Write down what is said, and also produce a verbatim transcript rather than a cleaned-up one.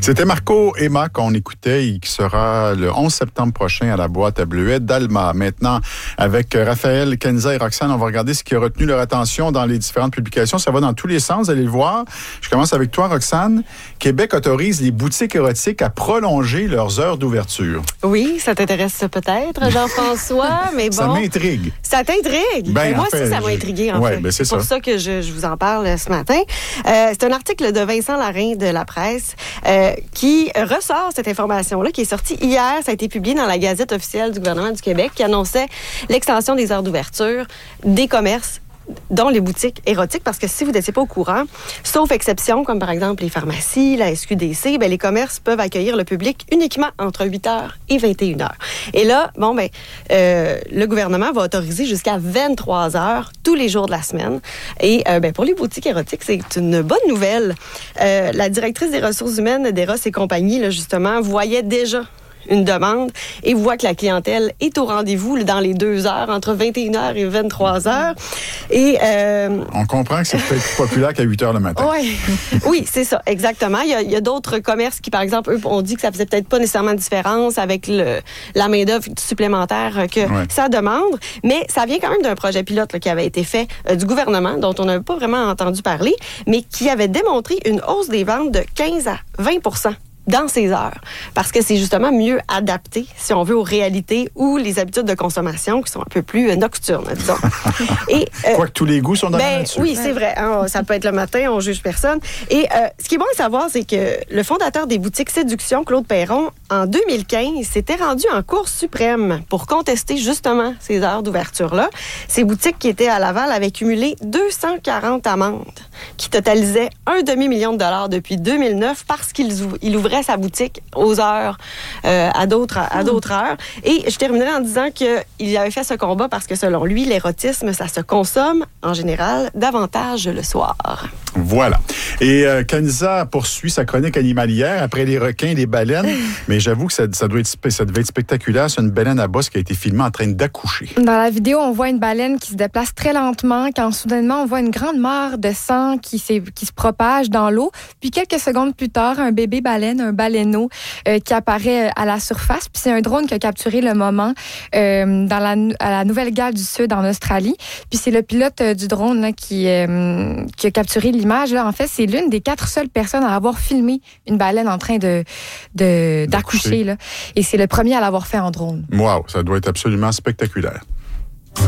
C'était Marco Emma qu'on écoutait et qui sera le onze septembre prochain à la boîte à Bleuets d'Alma. Maintenant, avec Raphaël, Kenza et Roxane, on va regarder ce qui a retenu leur attention dans les différentes publications. Ça va dans tous les sens, allez le voir. Je commence avec toi, Roxane. Québec autorise les boutiques érotiques à prolonger leurs heures d'ouverture. Oui, ça t'intéresse peut-être, Jean-François, mais bon. Ça m'intrigue. Ça t'intrigue? Ben, moi en fait, aussi, ça m'a je... intrigué, en ouais, fait. Ben, c'est, c'est pour ça, ça que je, je vous en parle ce matin. Euh, c'est un article de Vincent Larin de La Presse euh, qui ressort cette information-là, qui est sortie hier. Ça a été publié dans la Gazette officielle du gouvernement du Québec, qui annonçait l'extension des heures d'ouverture des commerces, dont les boutiques érotiques, parce que si vous n'étiez pas au courant, sauf exception, comme par exemple les pharmacies, la S Q D C, ben les commerces peuvent accueillir le public uniquement entre huit heures et vingt et une heures. Et là, bon, ben, euh, le gouvernement va autoriser jusqu'à vingt-trois heures tous les jours de la semaine. Et euh, ben, pour les boutiques érotiques, c'est une bonne nouvelle. Euh, la directrice des ressources humaines d'Eros et compagnie, là, justement, voyait déjà une demande et voit que la clientèle est au rendez-vous là, dans les deux heures, entre vingt et une heures et vingt-trois heures. Et, euh, on comprend que c'est peut-être plus populaire qu'à huit heures le matin. Ouais. Oui, c'est ça, exactement. Il y a, il y a d'autres commerces qui, par exemple, eux, ont dit que ça faisait peut-être pas nécessairement de différence avec le, la main-d'œuvre supplémentaire que ouais. ça demande, mais ça vient quand même d'un projet pilote là, qui avait été fait euh, du gouvernement, dont on n'avait pas vraiment entendu parler, mais qui avait démontré une hausse des ventes de quinze à vingt pour cent dans ces heures, parce que c'est justement mieux adapté, si on veut, aux réalités ou les habitudes de consommation qui sont un peu plus nocturnes, disons. Et, euh, Quoique tous les goûts sont dans ben, là-dessus. Oui, c'est vrai. Hein, ça peut être le matin, on juge personne. Et euh, ce qui est bon à savoir, c'est que le fondateur des boutiques Séduction, Claude Perron, en deux mille quinze, s'était rendu en Cour suprême pour contester justement ces heures d'ouverture-là. Ces boutiques qui étaient à Laval avaient cumulé deux cent quarante amendes qui totalisaient un demi-million de dollars depuis deux mille neuf parce qu'il il ouvrait sa boutique aux heures, euh, à, d'autres, à d'autres heures. Et je terminerai en disant qu'il avait fait ce combat parce que, selon lui, l'érotisme, ça se consomme, en général, davantage le soir. Voilà. Et euh, Kenza poursuit sa chronique animalière après les requins et les baleines. Mais j'avoue que ça, ça, doit être, ça devait être spectaculaire. C'est une baleine à bosse qui a été filmée en train d'accoucher. Dans la vidéo, on voit une baleine qui se déplace très lentement, quand soudainement, on voit une grande mare de sang qui, qui se propage dans l'eau. Puis quelques secondes plus tard, un bébé baleine, un baleineau, euh, qui apparaît à la surface. Puis c'est un drone qui a capturé le moment euh, dans la, à la Nouvelle-Galles du Sud, en Australie. Puis c'est le pilote euh, du drone là, qui, euh, qui a capturé l'image. Là, en fait, c'est l'une des quatre seules personnes à avoir filmé une baleine en train de, de, d'accoucher. Là. Et c'est le premier à l'avoir fait en drone. Wow, ça doit être absolument spectaculaire.